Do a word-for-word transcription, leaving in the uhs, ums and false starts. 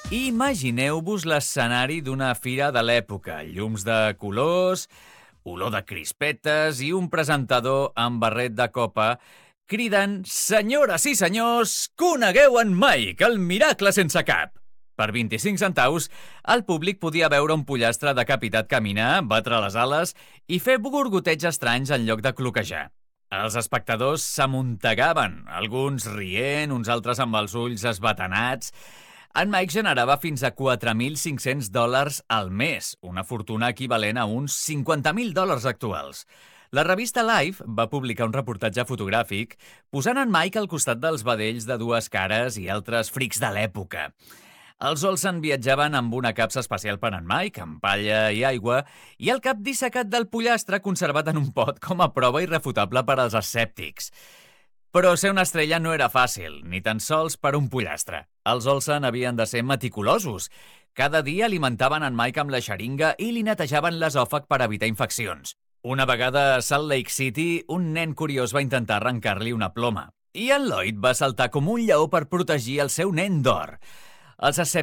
Imagineu-vos l'escenari d'una fira de l'època, llums de colors, olor de crispetes i un presentador amb barret de copa cridant «Senyores i senyors, conegueu en Mike, el miracle sense cap!». Per vint-i-cinc centaus, el públic podia veure un pollastre decapitat caminar, batre les ales i fer gorgoteig estranys en lloc de cloquejar. Els espectadors s'amuntegaven, alguns rient, uns altres amb els ulls esbatanats. En Mike generava fins a quatre mil cinc-cents dòlars al mes, una fortuna equivalent a uns cinquanta mil dòlars actuals. La revista Life va publicar un reportatge fotogràfic posant en Mike al costat dels vedells de dues cares i altres frics de l'època. Els Olsen viatjaven amb una capsa especial per en Mike, amb palla i aigua, i el cap dissecat del pollastre conservat en un pot com a prova irrefutable per als escèptics. Però ser una estrella no era fàcil, ni tan sols per un pollastre. Els Olsen havien de ser meticulosos. Cada dia alimentaven en Mike amb la xeringa i li netejaven l'esòfag per evitar infeccions. Una vegada a Salt Lake City, un nen curiós va intentar arrencar-li una ploma. I en Lloyd va saltar com un lleó per protegir el seu nen d'or. Els escèptics